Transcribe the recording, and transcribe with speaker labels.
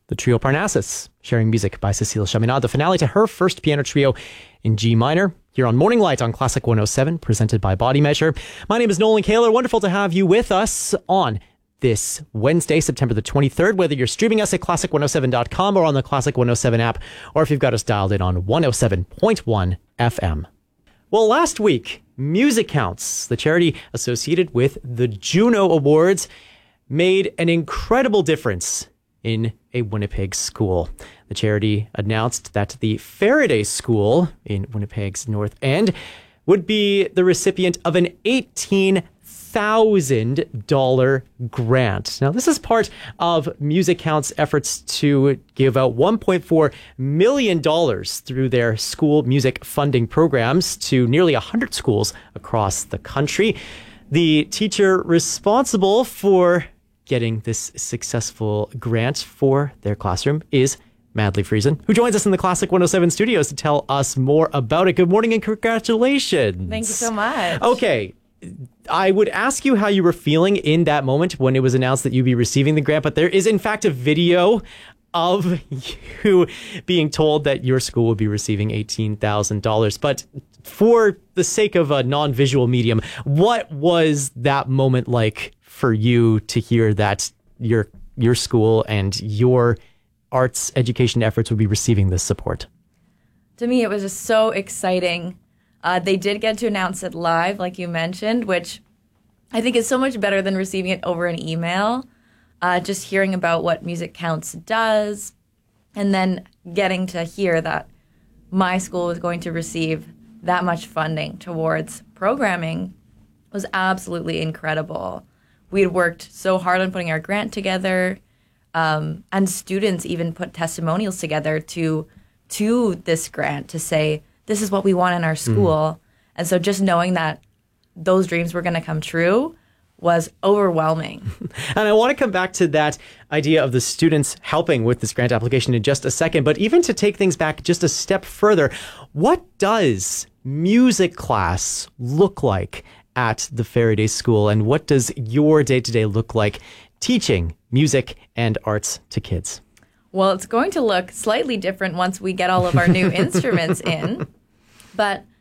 Speaker 1: the trio Parnassus, sharing music by Cécile Chaminade, the finale to her first piano trio in G minor, here on Morning Light on Classic 107, presented by Body Measure. My name is Nolan Kaler. Wonderful to have you with us on this Wednesday, September the 23rd, whether you're streaming us at classic107.com or on the Classic 107 app, or if you've got us dialed in on 107.1 FM. Well, last week, Music Counts, the charity associated with the Juno Awards, made an incredible difference in a Winnipeg school. The charity announced that the Faraday School in Winnipeg's North End would be the recipient of an $18,000 grant. Now, this is part of Music Counts' efforts to give out $1.4 million through their school music funding programs to nearly 100 schools across the country. The teacher responsible for getting this successful grant for their classroom is Madly Friesen, who joins us in the Classic 107 studios to tell us more about it. Good morning and congratulations.
Speaker 2: Thank you so much.
Speaker 1: Okay. I would ask you how you were feeling in that moment when it was announced that you'd be receiving the grant, but there is in fact a video of you being told that your school would be receiving $18,000. But for the sake of a non-visual medium, what was that moment like for you to hear that your school and your arts education efforts would be receiving this support?
Speaker 2: To me, it was just so exciting. They did get to announce it live, like you mentioned, which I think is so much better than receiving it over an email. Just hearing about what Music Counts does, and then getting to hear that my school was going to receive that much funding towards programming was absolutely incredible. We had worked so hard on putting our grant together, and students even put testimonials together to this grant to say, this is what we want in our school. And so just knowing that those dreams were going to come true was overwhelming.
Speaker 1: And I want to come back to that idea of the students helping with this grant application in just a second. But even to take things back just a step further, what does music class look like at the Faraday School? And what does your day-to-day look like teaching music and arts to kids?
Speaker 2: Well, it's going to look slightly different once we get all of our new instruments in. But